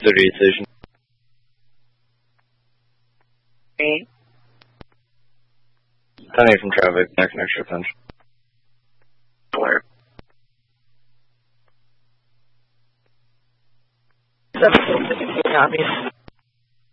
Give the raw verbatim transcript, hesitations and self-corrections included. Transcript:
thirty-eight station. Eight. ten eight from traffic, next extra attention. Alert. Seven, copy.